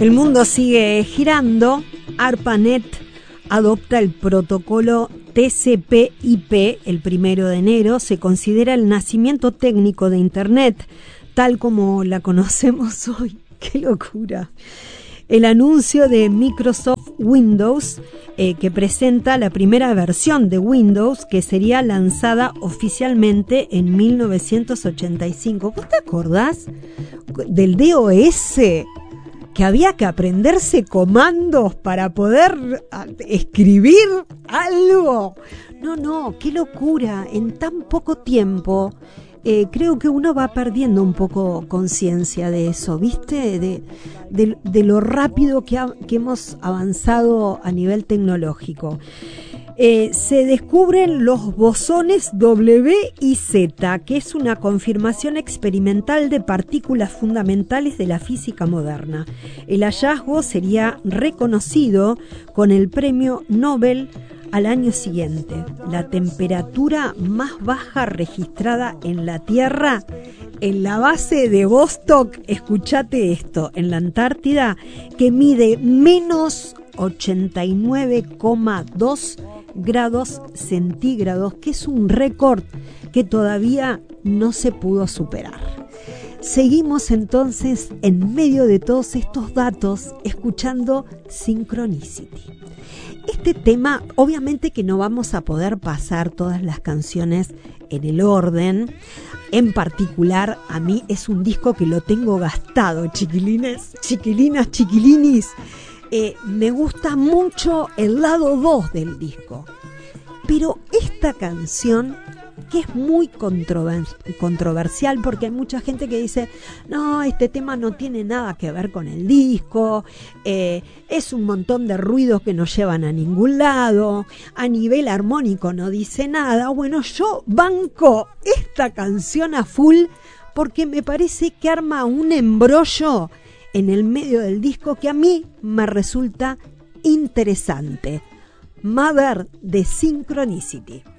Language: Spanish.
El mundo sigue girando. ARPANET adopta el protocolo TCP/IP el 1 de enero. Se considera el nacimiento técnico de Internet, tal como la conocemos hoy. ¡Qué locura! El anuncio de Microsoft Windows, que presenta la primera versión de Windows, que sería lanzada oficialmente en 1985. ¿Vos te acordás del DOS? Que había que aprenderse comandos para poder escribir algo. No, qué locura. En tan poco tiempo, creo que uno va perdiendo un poco conciencia de eso, ¿viste? De lo rápido que hemos avanzado a nivel tecnológico. Se descubren los bosones W y Z, que es una confirmación experimental de partículas fundamentales de la física moderna. El hallazgo sería reconocido con el premio Nobel al año siguiente. La temperatura más baja registrada en la Tierra, en la base de Vostok, escuchate esto, en la Antártida, que mide menos 89,2 grados centígrados, que es un récord que todavía no se pudo superar. Seguimos entonces en medio de todos estos datos escuchando Synchronicity. Este tema, obviamente que no vamos a poder pasar todas las canciones en el orden. En particular, a mí es un disco que lo tengo gastado, chiquilines, chiquilinas, chiquilinis. Me gusta mucho el lado 2 del disco, pero esta canción, que es muy controversial, porque hay mucha gente que dice, no, este tema no tiene nada que ver con el disco, es un montón de ruidos que no llevan a ningún lado, a nivel armónico no dice nada. Bueno, yo banco esta canción a full porque me parece que arma un embrollo en el medio del disco que a mí me resulta interesante. Mother de Synchronicity.